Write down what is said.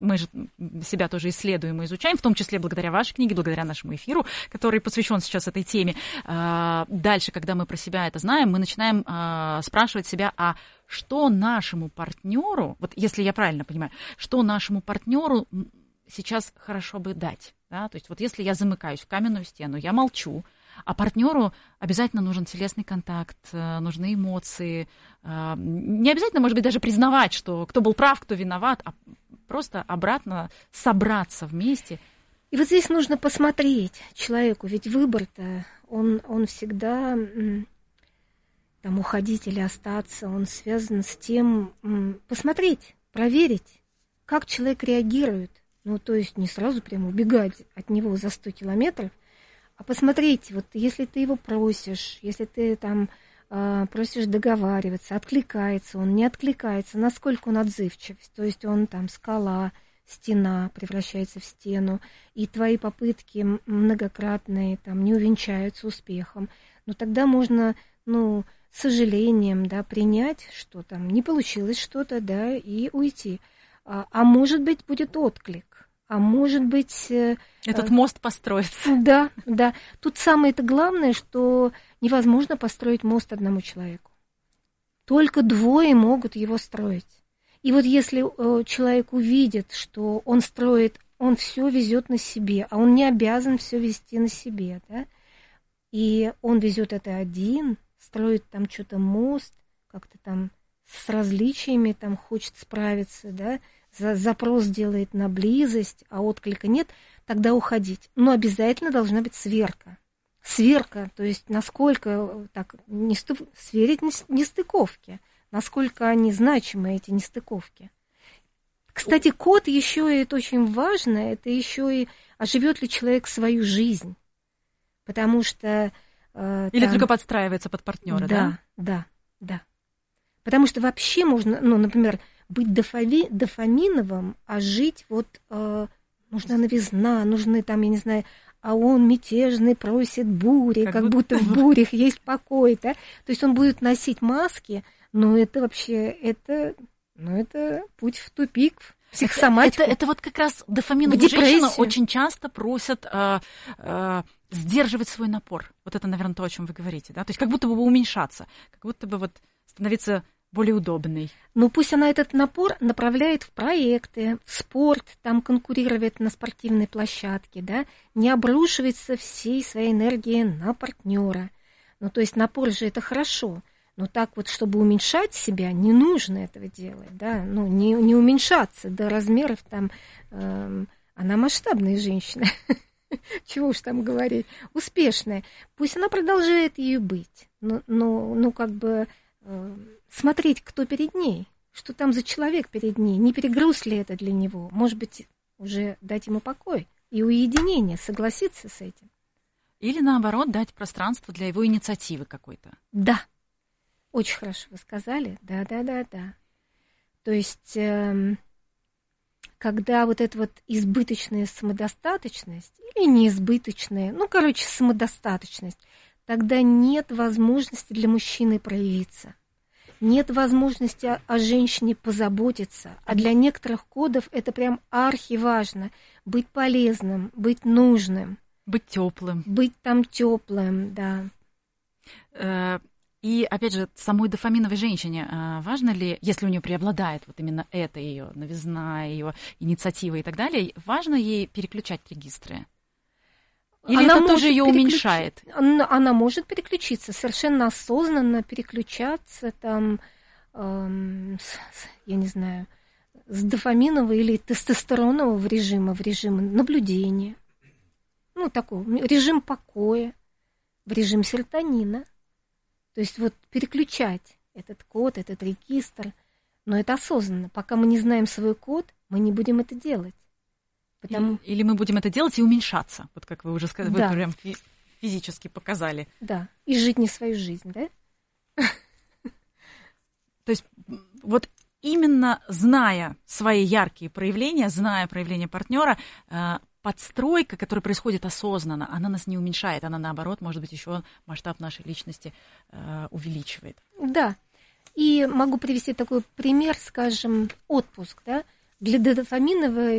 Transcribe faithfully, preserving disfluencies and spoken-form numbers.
мы же себя тоже исследуем и изучаем, в том числе благодаря вашей книге, благодаря нашему эфиру, который посвящен сейчас этой теме. Дальше, когда мы про себя это знаем, мы начинаем спрашивать себя, а что нашему партнеру, вот если я правильно понимаю, что нашему партнеру сейчас хорошо бы дать. Да? То есть вот если я замыкаюсь в каменную стену, я молчу, а партнеру обязательно нужен телесный контакт, нужны эмоции. Не обязательно, может быть, даже признавать, что кто был прав, кто виноват, а просто обратно собраться вместе. И вот здесь нужно посмотреть человеку, ведь выбор-то, он, он всегда, там, уходить или остаться, он связан с тем, посмотреть, проверить, как человек реагирует. Ну, то есть не сразу прямо убегать от него за сто километров, а посмотреть, вот если ты его просишь, если ты там э, просишь договариваться, откликается он, не откликается, насколько он отзывчив, то есть он там скала, стена превращается в стену, и твои попытки многократные там не увенчаются успехом, ну тогда можно, ну, с сожалением, да, принять, что там не получилось что-то, да, и уйти. А, а может быть, будет отклик. А может быть... Этот э, мост построится. Да, да. Тут самое-то главное, что невозможно построить мост одному человеку. Только двое могут его строить. И вот если э, человек увидит, что он строит, он все везет на себе, а он не обязан все вести на себе, да, и он везет это один, строит там что-то мост, как-то там с различиями там хочет справиться, да, запрос делает на близость, а отклика нет, тогда уходить. Но обязательно должна быть сверка. Сверка, то есть насколько так, не стыв... сверить нестыковки, насколько они значимы, эти нестыковки. Кстати, код еще, и это очень важно, это еще и, а живет ли человек свою жизнь. Потому что... Э, Или там... только подстраивается под партнера, да? Да, да, да. Потому что вообще можно, ну, например, быть дофами, дофаминовым, а жить вот э, нужна новизна, нужны там, я не знаю, а он мятежный, просит бури, как, как будто... будто в бурях есть покой, да? То есть он будет носить маски, но это вообще, это, ну, это путь в тупик, в психосоматику. Это, это, это вот как раз дофаминовые женщины очень часто просят э, э, сдерживать свой напор. Вот это, наверное, то, о чем вы говорите, да? То есть как будто бы уменьшаться, как будто бы вот становиться более удобной. Ну, пусть она этот напор направляет в проекты, в спорт, там конкурировать на спортивной площадке, да, не обрушивается всей своей энергией на партнера. Ну, то есть напор же это хорошо, но так вот, чтобы уменьшать себя, не нужно этого делать, да, ну, не, не уменьшаться до размеров там, эм, она масштабная женщина, чего уж там говорить, успешная. Пусть она продолжает ею быть, но, но, ну, как бы... смотреть, кто перед ней, что там за человек перед ней, не перегруз ли это для него, может быть, уже дать ему покой и уединение, согласиться с этим. Или, наоборот, дать пространство для его инициативы какой-то. Да, очень хорошо вы сказали, да-да-да-да. То есть, э, когда вот эта вот избыточная самодостаточность, или неизбыточная, ну, короче, самодостаточность, тогда нет возможности для мужчины проявиться. Нет возможности о, о женщине позаботиться. А для некоторых кодов это прям архиважно. Быть полезным, быть нужным. Быть теплым. Быть там теплым, да. И, опять же, самой дофаминовой женщине важно ли, если у нее преобладает вот именно это, ее новизна, ее инициатива и так далее, важно ей переключать регистры? Или она это тоже ее переключ... уменьшает? Она, она может переключиться, совершенно осознанно переключаться там, эм, с, с, я не знаю, с дофаминового или тестостеронового режима в режим наблюдения. Ну, такой режим покоя, в режим серотонина. То есть вот переключать этот код, этот регистр. Но это осознанно. Пока мы не знаем свой код, мы не будем это делать. Потому... Или мы будем это делать и уменьшаться, вот как вы уже сказали, да. Вы прям физически показали. Да, и жить не свою жизнь, да? То есть вот именно зная свои яркие проявления, зная проявления партнера, подстройка, которая происходит осознанно, она нас не уменьшает, она наоборот, может быть, еще масштаб нашей личности увеличивает. Да, и могу привести такой пример, скажем, отпуск, да? Для дофаминовой